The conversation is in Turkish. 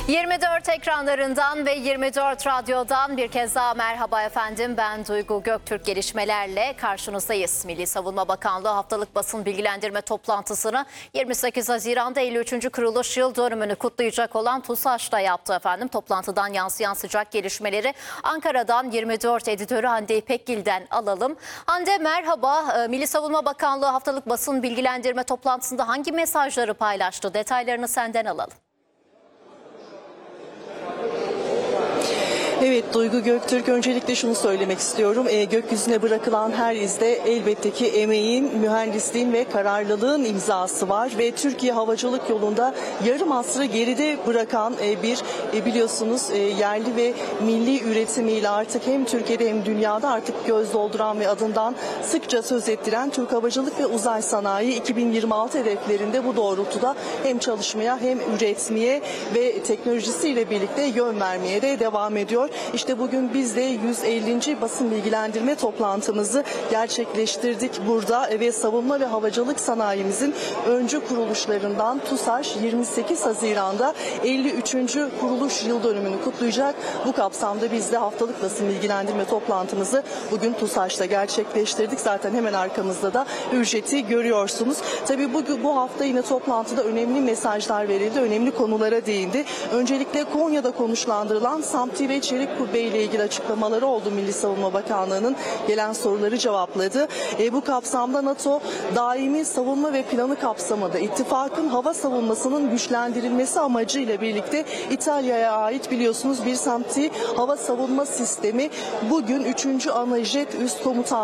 24 ekranlarından ve 24 radyodan bir kez daha merhaba efendim. Ben Duygu Göktürk, gelişmelerle karşınızdayız. Milli Savunma Bakanlığı haftalık basın bilgilendirme toplantısını 28 Haziran'da 53. kuruluş yıl dönümünü kutlayacak olan TUSAŞ'ta yaptı efendim. Toplantıdan yansıyan sıcak gelişmeleri Ankara'dan 24 editörü Hande İpekgil'den alalım. Hande merhaba. Milli Savunma Bakanlığı haftalık basın bilgilendirme toplantısında hangi mesajları paylaştı? Detaylarını senden alalım. Evet Duygu Göktürk, öncelikle şunu söylemek istiyorum. Gökyüzüne bırakılan her izde elbette ki emeğin, mühendisliğin ve kararlılığın imzası var ve Türkiye havacılık yolunda yarım asrı geride bırakan biliyorsunuz yerli ve milli üretimiyle artık hem Türkiye'de hem dünyada artık göz dolduran ve adından sıkça söz ettiren Türk Havacılık ve Uzay Sanayi 2026 hedeflerinde bu doğrultuda hem çalışmaya hem üretmeye ve teknolojisiyle birlikte yön vermeye de devam ediyor. İşte bugün biz de 150. basın bilgilendirme toplantımızı gerçekleştirdik burada ve savunma ve havacılık sanayimizin öncü kuruluşlarından TUSAŞ 28 Haziran'da 53. kuruluş yıl dönümünü kutlayacak. Bu kapsamda biz de haftalık basın bilgilendirme toplantımızı bugün TUSAŞ'ta gerçekleştirdik. Zaten hemen arkamızda da ücreti görüyorsunuz. Tabii bu hafta yine toplantıda önemli mesajlar verildi, önemli konulara değindi. Öncelikle Konya'da konuşlandırılan SAMTİ ve Çelik Kubbe ile ilgili açıklamaları oldu. Milli Savunma Bakanlığı'nın gelen soruları cevapladı. Bu kapsamda NATO daimi savunma ve planı kapsamında ittifakın hava savunmasının güçlendirilmesi amacıyla birlikte İtalya'ya ait biliyorsunuz bir SAMTİ hava savunma sistemi bugün 3. Anajet Üst Komutan